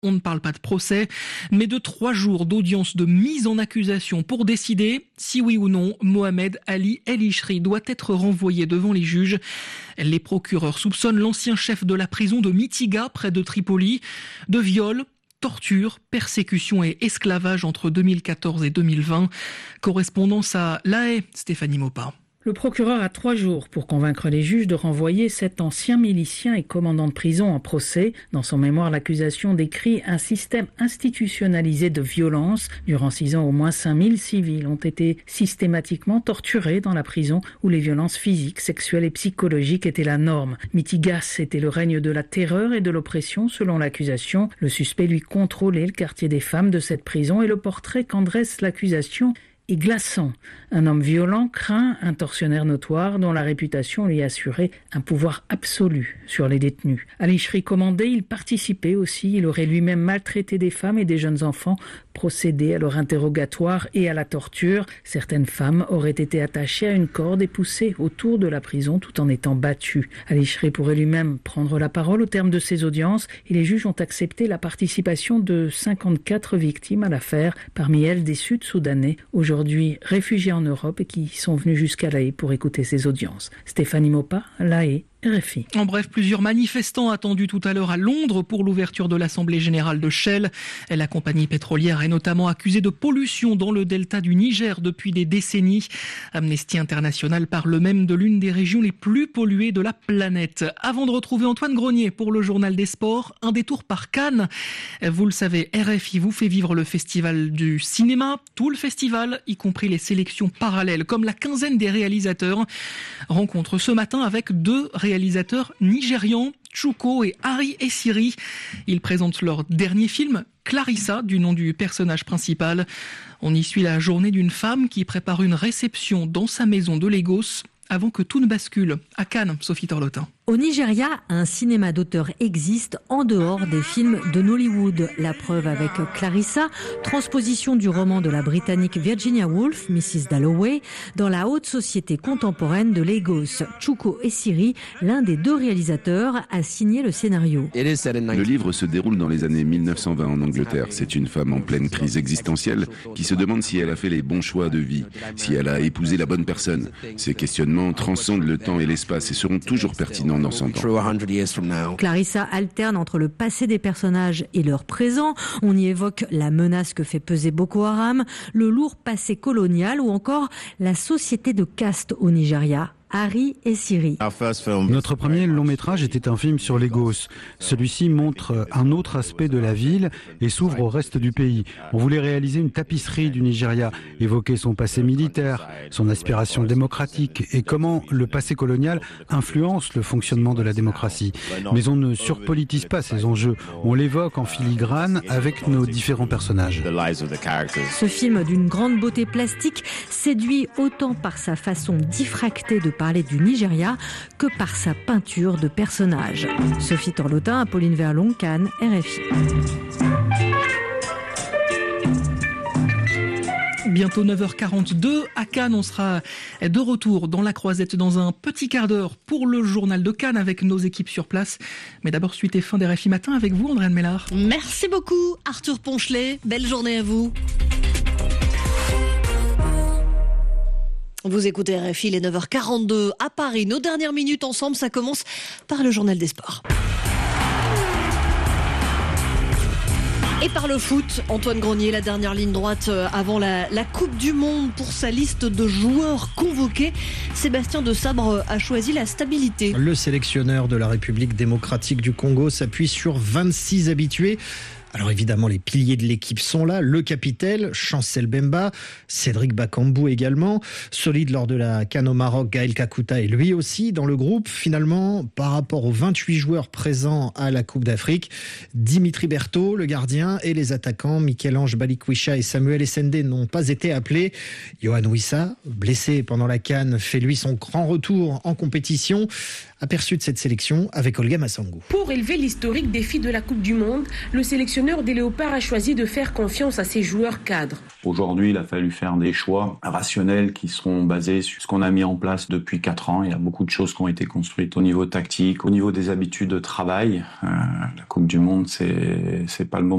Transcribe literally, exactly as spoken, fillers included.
On ne parle pas de procès, mais de trois jours d'audience de mise en accusation pour décider si oui ou non Mohamed Ali El Ishri doit être renvoyé devant les juges. Les procureurs soupçonnent l'ancien chef de la prison de Mitiga, près de Tripoli, de viol, torture, persécution et esclavage entre deux mille quatorze et deux mille vingt. Correspondance à La Haye, Stéphanie Maupas. Le procureur a trois jours pour convaincre les juges de renvoyer cet ancien milicien et commandant de prison en procès. Dans son mémoire, l'accusation décrit un système institutionnalisé de violence. Durant six ans, au moins cinq mille civils ont été systématiquement torturés dans la prison où les violences physiques, sexuelles et psychologiques étaient la norme. Mitigas était le règne de la terreur et de l'oppression selon l'accusation. Le suspect lui contrôlait le quartier des femmes de cette prison et le portrait qu'en dresse l'accusation est glaçant. Un homme violent, craint, un tortionnaire notoire dont la réputation lui assurait un pouvoir absolu sur les détenus. Ali Ishri commandait, il participait aussi, il aurait lui-même maltraité des femmes et des jeunes enfants, procédé à leur interrogatoire et à la torture. Certaines femmes auraient été attachées à une corde et poussées autour de la prison tout en étant battues. Ali Ishri pourrait lui-même prendre la parole au terme de ces audiences et les juges ont accepté la participation de cinquante-quatre victimes à l'affaire, parmi elles des Sud-Soudanais, aujourd'hui réfugiés en Europe et qui sont venus jusqu'à La Haye pour écouter ces audiences. Stéphanie Maupas, La Haye, R F I. En bref, plusieurs manifestants attendus tout à l'heure à Londres pour l'ouverture de l'Assemblée générale de Shell. La compagnie pétrolière est notamment accusée de pollution dans le delta du Niger depuis des décennies. Amnesty International parle même de l'une des régions les plus polluées de la planète. Avant de retrouver Antoine Grenier pour le journal des sports, un détour par Cannes. Vous le savez, R F I vous fait vivre le festival du cinéma, tout le festival, y compris les sélections parallèles, comme la quinzaine des réalisateurs. Rencontre ce matin avec deux réalisateurs réalisateurs nigérians, Chuko et Harry Essiri. Ils présentent leur dernier film, Clarissa, du nom du personnage principal. On y suit la journée d'une femme qui prépare une réception dans sa maison de Lagos avant que tout ne bascule. À Cannes, Sophie Torlotin. Au Nigeria, un cinéma d'auteur existe en dehors des films de Nollywood. La preuve avec Clarissa, transposition du roman de la Britannique Virginia Woolf, missus Dalloway, dans la haute société contemporaine de Lagos. Chuko Essiri, l'un des deux réalisateurs, a signé le scénario. Le livre se déroule dans les années mille neuf cent vingt en Angleterre. C'est une femme en pleine crise existentielle qui se demande si elle a fait les bons choix de vie, si elle a épousé la bonne personne. Ces questionnements transcendent le temps et l'espace et seront toujours pertinents dans son temps. Clarissa alterne entre le passé des personnages et leur présent. On y évoque la menace que fait peser Boko Haram, le lourd passé colonial ou encore la société de caste au Nigeria. Harry Essiri. Notre premier long métrage était un film sur Lagos. Celui-ci montre un autre aspect de la ville et s'ouvre au reste du pays. On voulait réaliser une tapisserie du Nigeria, évoquer son passé militaire, son aspiration démocratique et comment le passé colonial influence le fonctionnement de la démocratie. Mais on ne surpolitise pas ces enjeux. On l'évoque en filigrane avec nos différents personnages. Ce film d'une grande beauté plastique séduit autant par sa façon diffractée de parler du Nigeria que par sa peinture de personnages. Sophie Torlotin, Apolline Verlon, Cannes, R F I. Bientôt neuf heures quarante-deux, à Cannes, on sera de retour dans la Croisette dans un petit quart d'heure pour le journal de Cannes avec nos équipes sur place. Mais d'abord, suite et fin des R F I Matin avec vous, Andréane Mélard. Merci beaucoup, Arthur Ponchelet. Belle journée à vous. Vous écoutez R F I, les neuf heures quarante-deux à Paris. Nos dernières minutes ensemble, ça commence par le journal des sports. Et par le foot, Antoine Grenier, la dernière ligne droite avant la, la Coupe du Monde pour sa liste de joueurs convoqués. Sébastien de Sabre a choisi la stabilité. Le sélectionneur de la République démocratique du Congo s'appuie sur vingt-six habitués. Alors évidemment, les piliers de l'équipe sont là. Le capitaine, Chancel Bemba, Cédric Bakambu également. Solide lors de la CAN au Maroc, Gaël Kakuta est lui aussi dans le groupe. Finalement, par rapport aux vingt-huit joueurs présents à la Coupe d'Afrique, Dimitri Berthaud, le gardien, et les attaquants Michel-Ange Balikwisha et Samuel Essende n'ont pas été appelés. Yohan Wissa, blessé pendant la CAN, fait lui son grand retour en compétition. Aperçu de cette sélection avec Olga Massangou. Pour élever l'historique défi de la Coupe du Monde, le sélectionneur des Léopards a choisi de faire confiance à ses joueurs cadres. Aujourd'hui, il a fallu faire des choix rationnels qui seront basés sur ce qu'on a mis en place depuis quatre ans. Il y a beaucoup de choses qui ont été construites au niveau tactique, au niveau des habitudes de travail. Euh, la Coupe du Monde, c'est, c'est pas le moment